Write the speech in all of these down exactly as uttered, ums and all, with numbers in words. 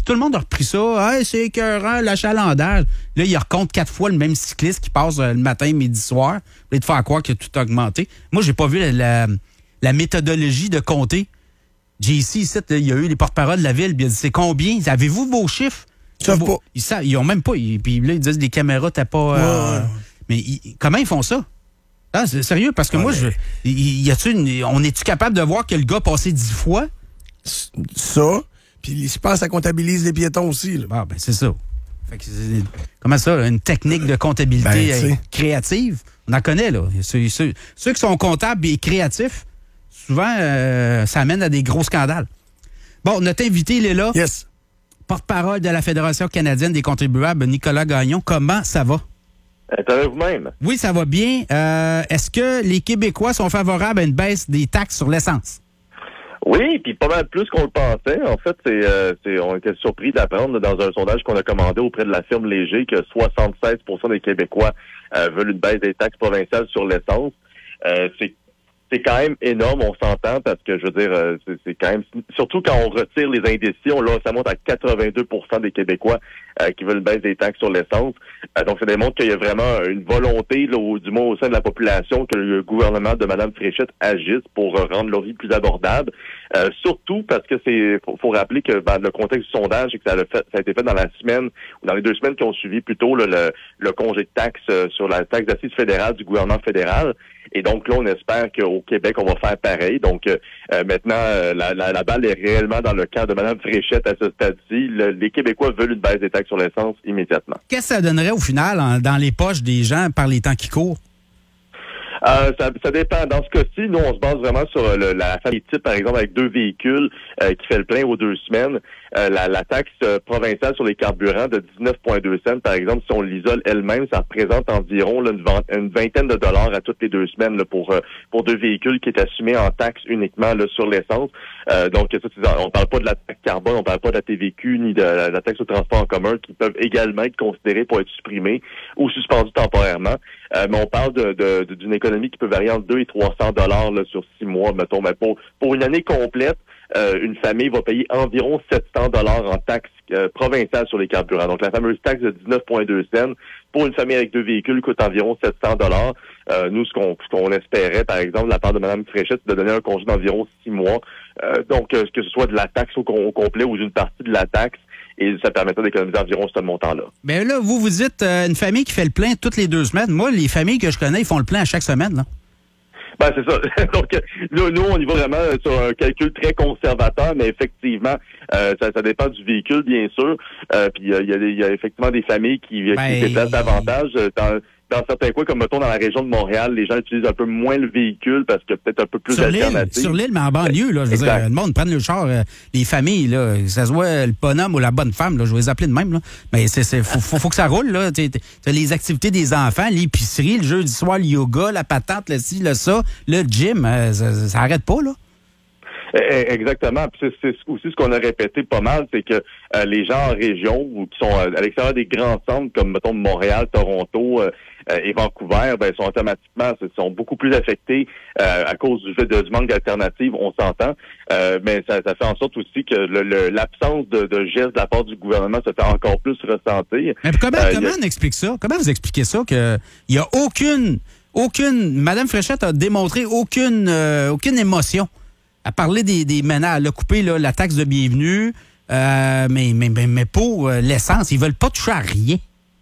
tout le monde a repris ça. Hey, c'est écœurant, l'achalandage. Là, il recompte quatre fois le même cycliste qui passe euh, le matin, midi, soir. Et de faire croire que tout a augmenté. Moi, j'ai pas vu la, la, la méthodologie de compter. J C, ici, il y a eu les porte-paroles de la ville. Il a dit, c'est combien? Avez-vous vos chiffres? Ils savent pas. Ils, savent, ils ont même pas. Ils, puis là, ils disent, les caméras, t'as pas... Euh, ouais. Mais ils, comment ils font ça? Ah, c'est sérieux, parce que ouais, moi, je, y, y a-tu une, on est-tu capable de voir que le gars a passé dix fois? Ça, puis je pense que ça comptabilise les piétons aussi. Là. Ah, ben c'est ça. Fait que c'est, comment ça, une technique de comptabilité ben, créative? On en connaît, là. Ceux, ceux, ceux qui sont comptables et créatifs, souvent, euh, ça amène à des gros scandales. Bon, notre invité, il est là. Yes. Porte-parole de la Fédération canadienne des contribuables, Nicolas Gagnon. Comment ça va? Euh, vous-même. Oui, ça va bien. Euh, est-ce que les Québécois sont favorables à une baisse des taxes sur l'essence? Oui, puis pas mal plus qu'on le pensait. En fait, c'est, euh, c'est on était surpris d'apprendre dans un sondage qu'on a commandé auprès de la firme Léger que soixante-seize pour cent des Québécois euh, veulent une baisse des taxes provinciales sur l'essence. Euh, c'est C'est quand même énorme, on s'entend, parce que, je veux dire, euh, c'est, c'est quand même... Surtout quand on retire les indécis, on, là, ça monte à quatre-vingt-deux pour cent des Québécois euh, qui veulent une baisse des taxes sur l'essence. Euh, donc, ça démontre qu'il y a vraiment une volonté, là, au, du moins au sein de la population, que le gouvernement de Mme Fréchette agisse pour euh, rendre leur vie plus abordable. Euh, surtout parce que c'est... Faut, faut rappeler que ben, le contexte du sondage, c'est que ça a, fait, ça a été fait dans la semaine, ou dans les deux semaines qui ont suivi plutôt là, le, le congé de taxes euh, sur la taxe d'assises fédérale du gouvernement fédéral. Et donc là, on espère qu'au Québec, on va faire pareil. Donc euh, maintenant, euh, la, la, la balle est réellement dans le camp de Mme Fréchette à ce stade-ci. Le, les Québécois veulent une baisse des taxes sur l'essence immédiatement. Qu'est-ce que ça donnerait au final en, dans les poches des gens par les temps qui courent? Euh, ça, ça dépend. Dans ce cas-ci, nous, on se base vraiment sur le, la famille type, par exemple, avec deux véhicules euh, qui fait le plein aux deux semaines. Euh, la, la taxe euh, provinciale sur les carburants de dix-neuf virgule deux cents, par exemple, si on l'isole elle-même, ça représente environ là, une, une vingtaine de dollars à toutes les deux semaines là, pour euh, pour deux véhicules qui est assumé en taxe uniquement là, sur l'essence. Euh, donc, ça, c'est, on parle pas de la taxe carbone, on parle pas de la T V Q ni de la, la taxe au transport en commun qui peuvent également être considérées pour être supprimées ou suspendues temporairement. Euh, mais on parle de, de, de, d'une économie qui peut varier entre deux et trois cents dollars là, sur six mois, mettons. Mais pour, pour une année complète, euh, une famille va payer environ sept cents dollars en taxes euh, provinciales sur les carburants. Donc, la fameuse taxe de dix-neuf virgule deux cents, pour une famille avec deux véhicules, coûte environ sept cents dollars. Euh, nous, ce qu'on, ce qu'on espérait, par exemple, de la part de Mme Fréchette, c'est de donner un congé d'environ six mois. Euh, donc, euh, que ce soit de la taxe au, au complet ou d'une partie de la taxe, et ça permettrait d'économiser environ ce montant-là. Mais là, vous, vous dites euh, une famille qui fait le plein toutes les deux semaines. Moi, les familles que je connais, ils font le plein à chaque semaine, là. Ben, c'est ça. Donc, nous, nous, on y va vraiment sur un calcul très conservateur, mais effectivement, euh, ça, ça dépend du véhicule, bien sûr. Euh, puis, il euh, y, y a effectivement des familles qui, ben... qui se déplacent davantage. Dans, dans certains coins, comme mettons dans la région de Montréal, les gens utilisent un peu moins le véhicule parce qu'il y a peut-être un peu plus sur d'alternatives. L'île, sur l'île, mais en banlieue, là, je veux dire, le monde prenne le char, euh, les familles, là, que ça soit le bonhomme ou la bonne femme, là, je vais les appeler de même, là. Mais c'est, c'est, faut, faut, faut que ça roule, là. T'sais, t'as les activités des enfants, l'épicerie, le jeudi soir, le yoga, la patente, le ci, le ça, le gym, euh, ça, ça arrête pas, là. Exactement. Puis c'est, c'est aussi ce qu'on a répété pas mal, c'est que euh, les gens en région ou qui sont à l'extérieur des grands centres comme mettons Montréal, Toronto euh, et Vancouver, ben sont automatiquement sont beaucoup plus affectés euh, à cause du, de, du manque d'alternatives, on s'entend. Euh, mais ça, ça fait en sorte aussi que le, le, l'absence de, de gestes de la part du gouvernement se fait encore plus ressentir. Mais comment, euh, comment a... on explique ça? Comment vous expliquez ça que il y a aucune aucune Mme Fréchette a démontré aucune euh, aucune émotion à parler des, des ménages. Elle a coupé là, la taxe de bienvenue, euh, mais, mais, mais, mais pour euh, l'essence, ils veulent pas toucher à rien.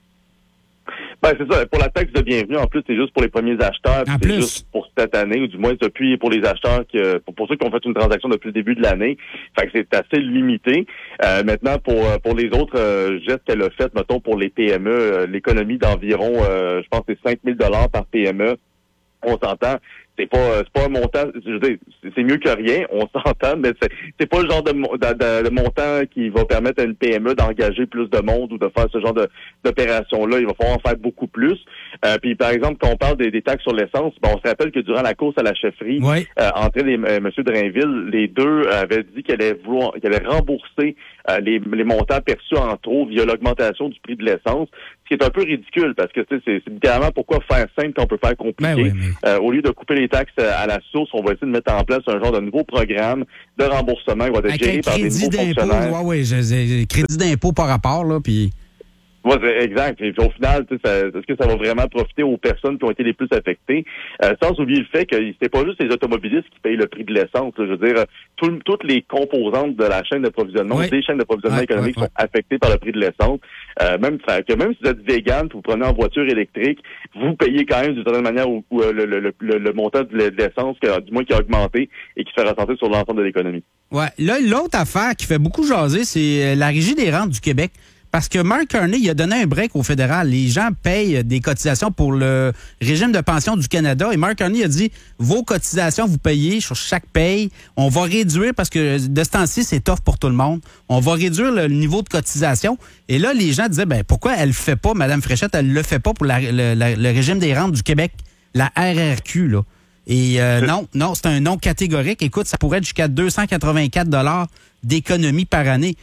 Ben, c'est ça. Pour la taxe de bienvenue, en plus, c'est juste pour les premiers acheteurs. En c'est plus. juste pour cette année, ou du moins depuis pour les acheteurs, qui, pour, pour ceux qui ont fait une transaction depuis le début de l'année. Fait que c'est assez limité. Euh, maintenant, pour pour les autres euh, gestes qu'elle a fait, mettons, pour les P M E, euh, l'économie d'environ, euh, je pense que c'est cinq mille dollars par P M E. On s'entend. C'est pas c'est pas un montant, je veux dire, c'est mieux que rien, on s'entend, mais c'est c'est pas le genre de, de, de montant qui va permettre à une P M E d'engager plus de monde ou de faire ce genre de d'opération-là. Il va falloir en faire beaucoup plus. Euh, puis par exemple, quand on parle des, des taxes sur l'essence, bon, on se rappelle que durant la course à la chefferie, oui. euh, entre les euh, M. Drainville, les deux avaient dit qu'elle allait vouloir qu'elle allait rembourser euh, les, les montants perçus en trop via l'augmentation du prix de l'essence, ce qui est un peu ridicule parce que c'est, c'est littéralement pourquoi faire simple quand on peut faire compliqué. Ben oui, mais... euh, au lieu de couper les les taxes à la source. On va essayer de mettre en place un genre de nouveau programme de remboursement qui va être Avec géré un par des crédit nouveaux d'impôt, fonctionnaires. ouais, ouais, crédit d'impôt par rapport, là, puis... Oui, exact. Et puis, au final, ça, est-ce que ça va vraiment profiter aux personnes qui ont été les plus affectées? Euh, sans oublier le fait que c'est pas juste les automobilistes qui payent le prix de l'essence. Là. Je veux dire, tout, toutes les composantes de la chaîne d'approvisionnement, oui. des chaînes d'approvisionnement oui, économique oui, oui. sont affectées par le prix de l'essence. Euh, même que même si vous êtes vegan, vous prenez en voiture électrique, vous payez quand même d'une certaine manière où, où, le, le, le, le montant de l'essence, que, du moins qui a augmenté et qui se fait ressentir sur l'ensemble de l'économie. Ouais. Là, l'autre affaire qui fait beaucoup jaser, c'est la Régie des rentes du Québec. Parce que Mark Carney, il a donné un break au fédéral. Les gens payent des cotisations pour le régime de pension du Canada. Et Mark Carney a dit, vos cotisations, vous payez sur chaque paye. On va réduire, parce que de ce temps-ci, c'est tough pour tout le monde. On va réduire le niveau de cotisation. Et là, les gens disaient, ben pourquoi elle le fait pas, Mme Fréchette, elle le fait pas pour la, le, la, le régime des rentes du Québec, la R R Q, là. Et euh, non, non, c'est un non catégorique. Écoute, ça pourrait être jusqu'à deux cent quatre-vingt-quatre dollars d'économie par année.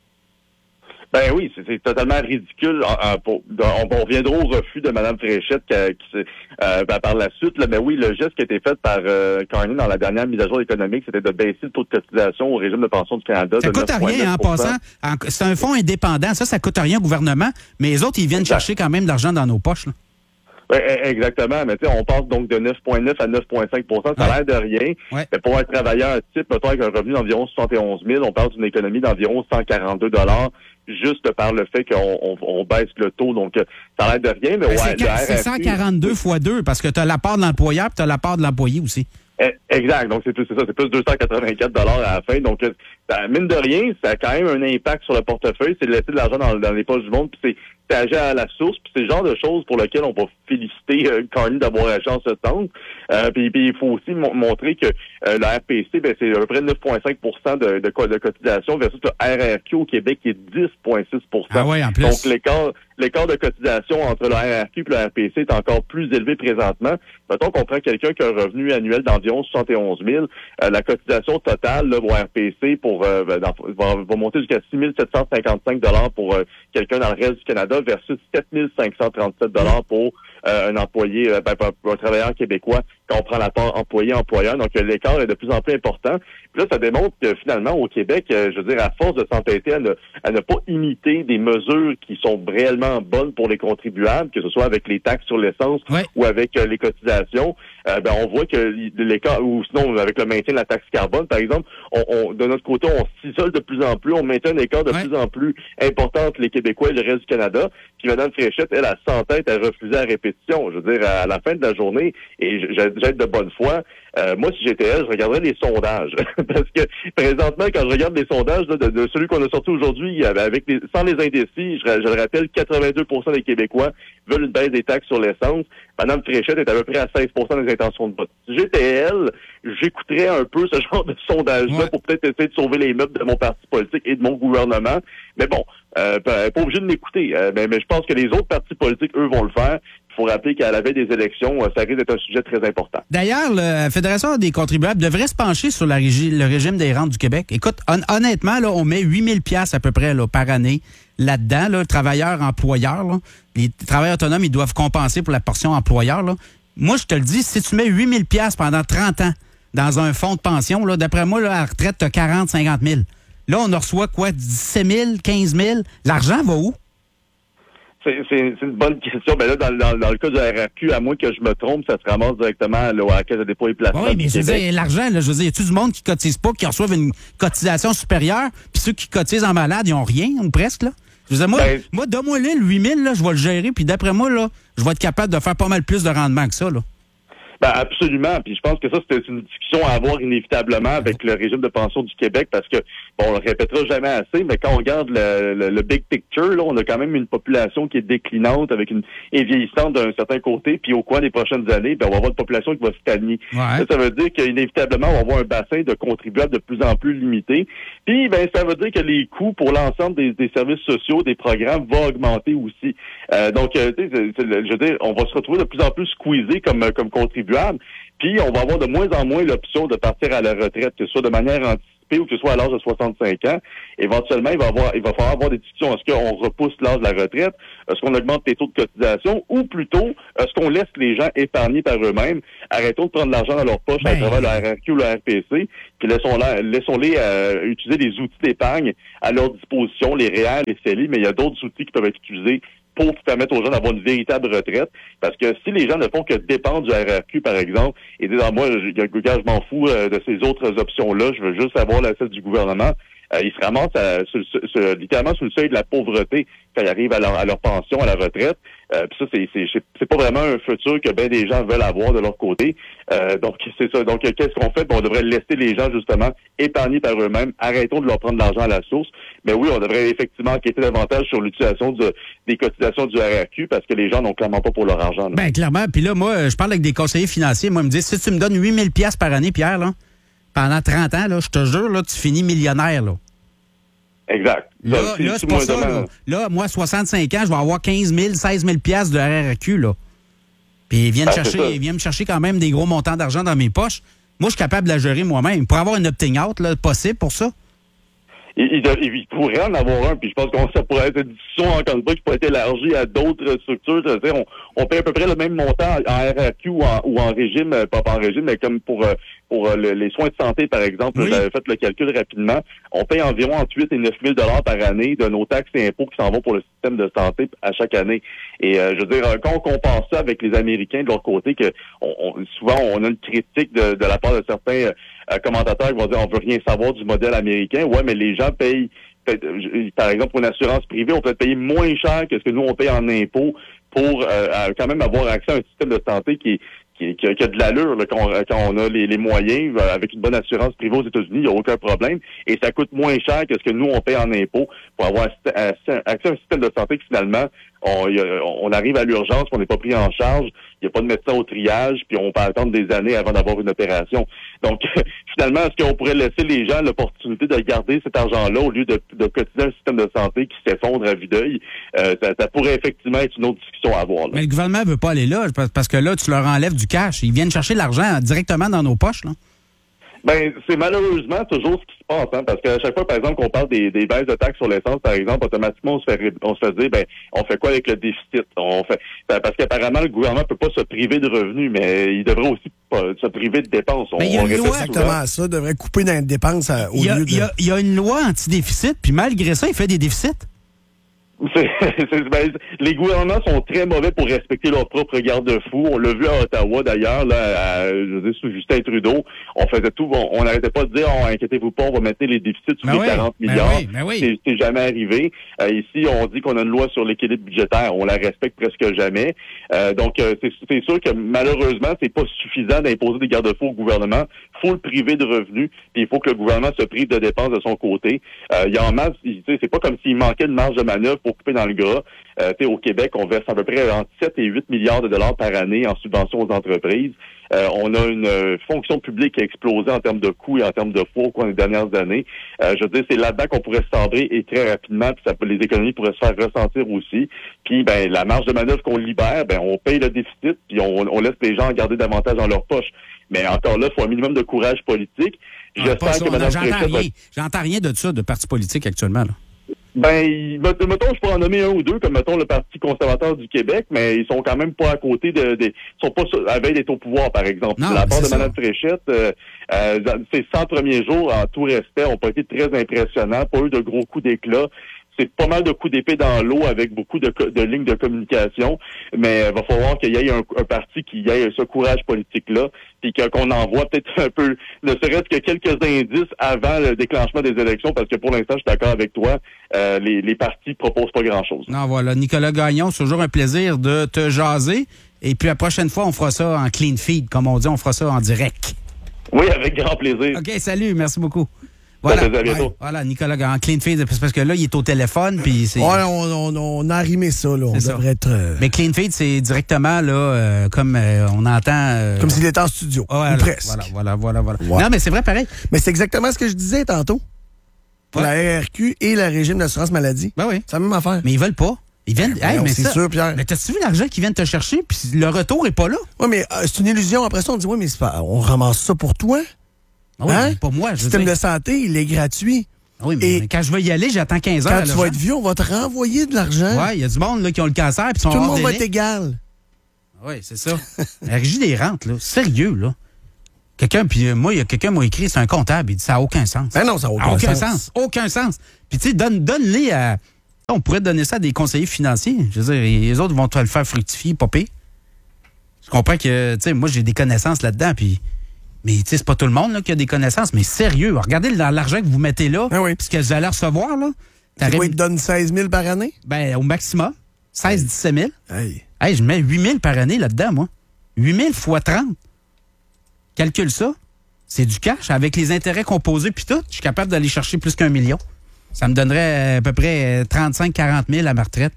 Ben oui, c'est, c'est totalement ridicule. On, on, on reviendra au refus de Mme Fréchette qui, qui, euh, ben, par la suite. Là, mais oui, le geste qui a été fait par euh, Carney dans la dernière mise à jour économique, c'était de baisser le taux de cotisation au régime de pension du Canada. Ça de coûte rien en passant. C'est un fonds indépendant. Ça, ça coûte rien au gouvernement. Mais les autres, ils viennent exact. chercher quand même de l'argent dans nos poches. Là. Oui, exactement. Mais tu sais, on passe donc de neuf virgule neuf à neuf virgule cinq pour cent. Ça a l'air de rien. Ouais. Mais pour un travailleur type, mettons, avec un revenu d'environ soixante et onze mille, on parle d'une économie d'environ cent quarante-deux dollars juste par le fait qu'on on, on baisse le taux. Donc, ça a l'air de rien. Mais ben, ouais, c'est, le R R Q, c'est cent quarante-deux fois deux parce que tu as la part de l'employeur et tu as la part de l'employé aussi. Exact. Donc, c'est plus, c'est ça. C'est plus deux cent quatre-vingt-quatre dollars à la fin. Donc, ça, mine de rien, ça a quand même un impact sur le portefeuille. C'est de laisser de l'argent dans, dans les poches du monde. Puis c'est, c'est agir à la source. Puis c'est le genre de choses pour lesquelles on va féliciter euh, Carney d'avoir agi en ce temps. Euh, puis, puis il faut aussi m- montrer que euh, la R P C, ben, c'est à peu près neuf virgule cinq pour cent de, de, de cotisation versus le R R Q au Québec qui est dix virgule six pour cent. Ah ouais, en plus. Donc, l'écart, l'écart de cotisation entre le R R Q et le R P C est encore plus élevé présentement. Mettons qu'on prend quelqu'un qui a un revenu annuel d'environ soixante et onze mille. Euh, la cotisation totale là, au R P C pour euh, dans, va, va monter jusqu'à six mille sept cent cinquante-cinq dollars pour euh, quelqu'un dans le reste du Canada versus sept mille cinq cent trente-sept dollars pour euh, un employé, euh, ben, pour un travailleur québécois quand on prend la part employé-employeur. Donc, euh, l'écart est de plus en plus important. Puis là, ça démontre que finalement, au Québec, euh, je veux dire, à force de s'entêter à ne, à ne pas imiter des mesures qui sont réellement bonnes pour les contribuables, que ce soit avec les taxes sur l'essence ouais. ou avec euh, les cotisations, euh, ben on voit que l'écart, ou sinon avec le maintien de la taxe carbone, par exemple, on, on de notre côté, on s'isole de plus en plus, on maintient un écart de ouais. plus en plus important entre les Québécois et le reste du Canada. Puis Mme Fréchette, elle, elle s'entête à refuser à répétition. Je veux dire, à la fin de la journée, et j'aide de bonne foi, euh, moi, si j'étais elle, je regarderais les sondages. Parce que présentement, quand je regarde les sondages là, de, de celui qu'on a sorti aujourd'hui, avec les, sans les indécis, je, je le rappelle, quatre-vingt-deux pour cent des Québécois veulent une baisse des taxes sur l'essence. Mme Fréchette est à peu près à seize pour cent des intentions de vote. Si j'étais elle, j'écouterais un peu ce genre de sondage-là ouais. pour peut-être essayer de sauver les meubles de mon parti politique et de mon gouvernement. Mais bon, euh, pas, pas obligé de l'écouter. Euh, mais, mais je pense que les autres partis politiques, eux, vont le faire. Il faut rappeler qu'à la veille des élections, ça risque d'être un sujet très important. D'ailleurs, la Fédération des contribuables devrait se pencher sur la régie, le régime des rentes du Québec. Écoute, hon- honnêtement, là, on met huit mille dollars à peu près là, par année là-dedans, là, travailleurs-employeurs. Là. Les travailleurs autonomes, ils doivent compenser pour la portion employeur. Là. Moi, je te le dis, si tu mets huit mille dollars pendant trente ans dans un fonds de pension, là, d'après moi, là, à la retraite, tu as quarante à cinquante mille. Là, on en reçoit quoi? dix-sept mille, quinze mille? L'argent va où? C'est, c'est, c'est une bonne question. Ben là, dans, dans, dans le cas du R R Q, à moins que je me trompe, ça se ramasse directement là, à la Caisse de dépôt et placement. Oui, mais je veux dire, l'argent, là, je veux dire, y a-tu du monde qui cotise pas, qui reçoivent une cotisation supérieure, puis ceux qui cotisent en malade, ils ont rien, ou presque, là? Je veux dire, moi, ben, moi donne-moi le huit mille, là, je vais le gérer, puis d'après moi, là, je vais être capable de faire pas mal plus de rendement que ça, là. Ben absolument. Puis je pense que ça, c'est une discussion à avoir inévitablement avec le régime de pension du Québec parce que, bon, on le répétera jamais assez, mais quand on regarde le, le, le big picture, là, on a quand même une population qui est déclinante avec une et vieillissante d'un certain côté, puis au cours des prochaines années, ben, on va avoir une population qui va stagner. Ouais. Ça, ça veut dire qu'inévitablement, on va avoir un bassin de contribuables de plus en plus limité. Puis, ben, ça veut dire que les coûts pour l'ensemble des, des services sociaux, des programmes, vont augmenter aussi. Euh, donc, euh, tu sais, je veux dire, on va se retrouver de plus en plus squeezé comme, comme contribuable. Puis, on va avoir de moins en moins l'option de partir à la retraite, que ce soit de manière anticipée anticipé ou que ce soit à l'âge de soixante-cinq ans, éventuellement, il va avoir, il va falloir avoir des discussions. Est-ce qu'on repousse l'âge de la retraite? Est-ce qu'on augmente les taux de cotisation? Ou plutôt, est-ce qu'on laisse les gens épargner par eux-mêmes? Arrêtons de prendre l'argent dans leur poche ben... à travers le R R Q ou le R P C, puis laissons-les, laissons-les euh, utiliser des outils d'épargne à leur disposition, les R E E R, les C E L I, mais il y a d'autres outils qui peuvent être utilisés pour permettre aux gens d'avoir une véritable retraite. Parce que si les gens ne font que dépendre du R R Q, par exemple, et disent, ah, moi, je, je m'en fous euh, de ces autres options-là, je veux juste avoir la celle du gouvernement, euh, ils se ramassent à, sur, sur, littéralement sur le seuil de la pauvreté quand ils arrivent à leur, à leur pension, à la retraite. Euh, puis ça, c'est, c'est, c'est pas vraiment un futur que bien des gens veulent avoir de leur côté. Euh, donc, c'est ça. Donc, qu'est-ce qu'on fait? Bon, on devrait laisser les gens, justement, épargner par eux-mêmes. Arrêtons de leur prendre l'argent à la source. Mais oui, on devrait effectivement enquêter davantage sur l'utilisation de, des cotisations du R R Q parce que les gens n'ont clairement pas pour leur argent. Là. Ben, clairement. Puis là, moi, je parle avec des conseillers financiers. Moi, ils me disent, si tu me donnes huit mille dollars par année, Pierre, là, pendant trente ans, là, je te jure, là, tu finis millionnaire, là. Exact. Là, ça, là c'est pas ça. Là. là, moi, soixante-cinq ans, je vais avoir quinze mille, seize mille dollars de R R Q, là. Puis ils viennent, ben, chercher, ils viennent me chercher quand même des gros montants d'argent dans mes poches. Moi, je suis capable de la gérer moi-même. Pour avoir une opting-out, là, possible pour ça? Il, il, il pourrait en avoir un, puis je pense que ça pourrait être une discussion encore une fois qui pourrait être élargie à d'autres structures. C'est-à-dire, on, on paye à peu près le même montant en R R Q ou en, ou en régime, pas en régime, mais comme pour pour le, les soins de santé, par exemple. Oui. J'avais fait le calcul rapidement. On paye environ entre huit et neuf mille dollars par année de nos taxes et impôts qui s'en vont pour le système de santé à chaque année. Et euh, je veux dire, quand on compare ça avec les Américains de leur côté, que on, on, souvent on a une critique de, de la part de certains euh, commentateurs qui vont dire on veut rien savoir du modèle américain. Ouais, mais les gens payent, payent par exemple, pour une assurance privée, on peut payer moins cher que ce que nous on paye en impôts pour euh, quand même avoir accès à un système de santé qui est Qui, qui, qui a de l'allure là, quand, on, quand on a les, les moyens, avec une bonne assurance privée aux États-Unis, il n'y a aucun problème. Et ça coûte moins cher que ce que nous, on paye en impôts pour avoir accès à un système de santé que finalement, on, on arrive à l'urgence, on n'est pas pris en charge, il n'y a pas de médecin au triage, puis on peut attendre des années avant d'avoir une opération. Donc, finalement, est-ce qu'on pourrait laisser les gens l'opportunité de garder cet argent-là au lieu de, de cotiser un système de santé qui s'effondre à vue d'œil? Euh, ça, ça pourrait effectivement être une autre discussion à avoir. Là. Mais le gouvernement ne veut pas aller là, parce que là, tu leur enlèves du cash. Ils viennent chercher l'argent directement dans nos poches, là. Ben, c'est malheureusement toujours ce qui se passe, hein, parce qu'à chaque fois, par exemple, qu'on parle des, des baisses de taxes sur l'essence, par exemple, automatiquement, on se fait, on se fait dire, ben, on fait quoi avec le déficit? On fait, ben, parce qu'apparemment, le gouvernement peut pas se priver de revenus, mais il devrait aussi pas se priver de dépenses. Mais il y a une loi, exactement ça, devrait couper dans les dépenses à, au il y a, lieu de... Il y a, il y a une loi anti-déficit, puis malgré ça, il fait des déficits. C'est, c'est, ben, les gouvernements sont très mauvais pour respecter leurs propres garde-fous. On l'a vu à Ottawa d'ailleurs, là, à, je veux dire, sous Justin Trudeau, on faisait tout, on n'arrêtait pas de dire, oh, inquiétez-vous pas, on va mettre les déficits sous ben les oui, quarante milliards. Ben oui, ben oui. C'est, c'est jamais arrivé. Euh, ici, on dit qu'on a une loi sur l'équilibre budgétaire, on la respecte presque jamais. Euh, donc, euh, c'est, c'est sûr que malheureusement, c'est pas suffisant d'imposer des garde-fous au gouvernement. Il faut le priver de revenus, puis il faut que le gouvernement se prive de dépenses de son côté. Euh, il y a en masse, c'est pas comme s'il manquait de marge de manœuvre pour couper dans le gras. Euh, au Québec, on verse à peu près entre sept et huit milliards de dollars par année en subventions aux entreprises. Euh, on a une euh, fonction publique qui a explosé en termes de coûts et en termes de fonds au cours des dernières années. Euh, je veux dire, c'est là-dedans qu'on pourrait se sabrer et très rapidement, puis ça peut, les économies pourraient se faire ressentir aussi. Puis, ben, la marge de manœuvre qu'on libère, ben, on paye le déficit, puis on, on laisse les gens garder davantage dans leur poche. Mais encore là, il faut un minimum de courage politique. J'espère ah, que Mme J'entends rien. Va... J'entends rien de ça, de parti politique actuellement, là. Ben, mettons, je pourrais en nommer un ou deux, comme mettons le Parti conservateur du Québec, mais ils sont quand même pas à côté de, de ils sont pas à veille d'être au pouvoir, par exemple. Non, la part de Mme Fréchette, euh, euh, ces cent premiers jours, en tout respect, ont pas été très impressionnants, pas eu de gros coups d'éclat. C'est pas mal de coups d'épée dans l'eau avec beaucoup de, de lignes de communication, mais il va falloir qu'il y ait un, un parti qui ait ce courage politique-là, puis qu'on envoie peut-être un peu, ne serait-ce que quelques indices avant le déclenchement des élections, parce que pour l'instant, je suis d'accord avec toi, euh, les, les partis proposent pas grand-chose. Non, voilà. Nicolas Gagnon, c'est toujours un plaisir de te jaser, et puis la prochaine fois, on fera ça en clean feed, comme on dit, on fera ça en direct. Oui, avec grand plaisir. OK, salut, merci beaucoup. Voilà, à bientôt. Ouais, voilà, Nicolas, en clean feed, parce que là, il est au téléphone, puis c'est... Ouais, on, on, on a arrimé ça, là. On c'est devrait ça. être... Euh... Mais clean feed, c'est directement, là, euh, comme euh, on entend... Euh... Comme s'il était en studio, oh, voilà, ou presque. Voilà, voilà, voilà. voilà. Ouais. Non, mais c'est vrai, pareil. Mais c'est exactement ce que je disais tantôt. Pour ouais. la R R Q et le régime d'assurance maladie. Ben oui. C'est la même affaire. Mais ils veulent pas. Ils viennent... Ben, hey, mais c'est ça... sûr, Pierre. Mais t'as-tu vu l'argent qu'ils viennent te chercher, puis le retour est pas là? Oui, mais euh, c'est une illusion. Après ça, on dit, oui, mais c'est pas... on ramasse ça pour toi. Ah oui, Hein? mais pas moi. Le Je veux système dire. de santé, il est gratuit. Ah oui, mais Et quand je vais y aller, j'attends quinze heures. Quand à tu l'urgence. vas être vieux, on va te renvoyer de l'argent. Ouais, il y a du monde là, qui ont le cancer puis sont Tout le hors monde va délai. être égal. Oui, c'est ça. La régie des rentes, là, sérieux, là. Quelqu'un, puis euh, moi, il y a quelqu'un m'a écrit, c'est un comptable, il dit ça n'a aucun sens. Ben non, ça n'a aucun, Ah, aucun sens. sens. Aucun sens. Puis tu sais, donne, donne-les à... On pourrait donner ça à des conseillers financiers. Je veux dire, les autres vont te le faire fructifier, pas pire. Je comprends que, tu sais, moi, j'ai des connaissances là-dedans, puis... Mais tu sais, c'est pas tout le monde là, qui a des connaissances, mais sérieux, regardez l'argent que vous mettez là, Ah oui. puis ce que vous allez recevoir, là. C'est quoi, ils te donnent seize mille par année? Ben, au maximum, seize à dix-sept mille. Hey. Hey, je mets huit mille par année là-dedans, moi. huit mille fois trente. Calcule ça. C'est du cash. Avec les intérêts composés puis tout, je suis capable d'aller chercher plus qu'un million. Ça me donnerait à peu près trente-cinq à quarante mille à ma retraite.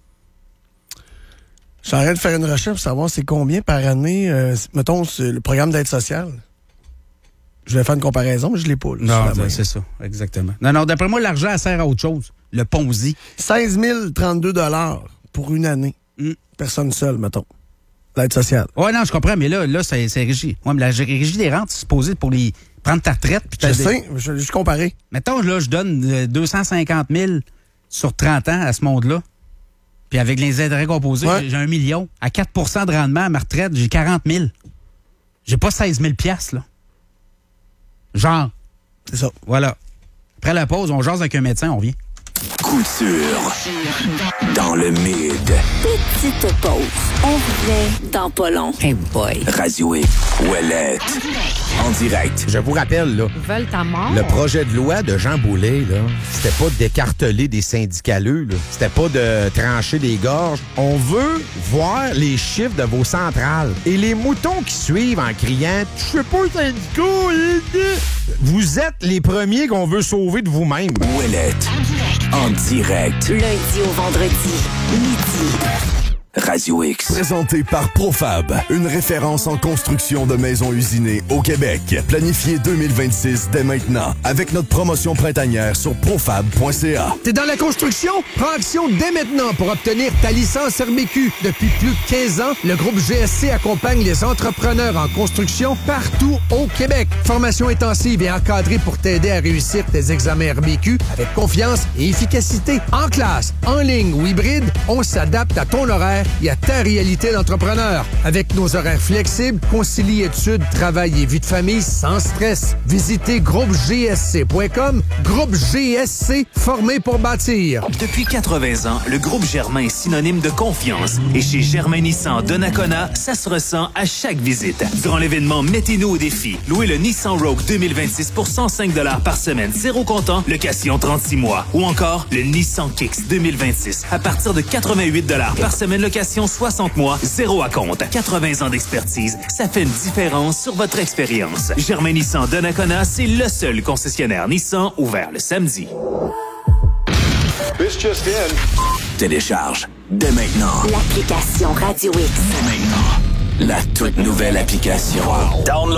Je suis en train de faire une recherche pour savoir c'est combien par année, euh, mettons, le programme d'aide sociale. Je vais faire une comparaison, mais je ne l'ai pas. Là, Non, c'est ça, exactement. Non, non, d'après moi, l'argent elle sert à autre chose. Le Ponzi. seize mille trente-deux dollars pour une année. Mm. Personne seule, mettons. L'aide sociale. Oui, non, je comprends, mais là, là c'est régi. Ouais, mais la régie des rentes, c'est supposé pour les prendre ta retraite. Puis Je sais, je vais juste comparer. Mettons, là, je donne euh, deux cent cinquante mille sur trente ans à ce monde-là. Puis avec les intérêts composés, Ouais. j'ai un million. À quatre pour cent de rendement à ma retraite, j'ai quarante mille. J'ai pas seize mille piastres, là. Genre. C'est ça. Voilà. Après la pause, on jase avec un médecin, on revient. Couture dans le mid. Petite pause. On revient dans pas long. Hey boy. Radio X. Ouellette. En direct. Je vous rappelle, là, Ils veulent ta mort. le projet de loi de Jean Boulet, là, c'était pas d'écarteler des syndicaleux, là. C'était pas de trancher des gorges. On veut voir les chiffres de vos centrales. Et les moutons qui suivent en criant « Je sais pas, syndicat! » Vous êtes les premiers qu'on veut sauver de vous-même. Ouellette. En direct. Lundi au vendredi, midi. Radio X. Présenté par Profab, une référence en construction de maisons usinées au Québec. Planifié deux mille vingt-six dès maintenant avec notre promotion printanière sur profab point c a. T'es dans la construction? Prends action dès maintenant pour obtenir ta licence R B Q. Depuis plus de quinze ans, le groupe G S C accompagne les entrepreneurs en construction partout au Québec. Formation intensive et encadrée pour t'aider à réussir tes examens R B Q avec confiance et efficacité. En classe, en ligne ou hybride, on s'adapte à ton horaire et à ta réalité d'entrepreneur. Avec nos horaires flexibles, concilie études, travail et vie de famille sans stress. Visitez groupe g s c point com. Groupe G S C, formé pour bâtir. Depuis quatre-vingts ans, le groupe Germain est synonyme de confiance. Et chez Germain Nissan de Nakona, ça se ressent à chaque visite. Durant l'événement Mettez-nous au défi, louez le Nissan Rogue deux mille vingt-six pour cent cinq dollars par semaine, zéro comptant, location trente-six mois. Ou encore le Nissan Kicks deux mille vingt-six à partir de quatre-vingt-huit dollars par semaine, location soixante mois, zéro à compte. quatre-vingts ans d'expertise, ça fait une différence sur votre expérience. Germain Nissan de Nakona, c'est le seul concessionnaire Nissan ouvert le samedi. Télécharge dès maintenant. L'application Radio X. Dès maintenant. La toute nouvelle application. Download.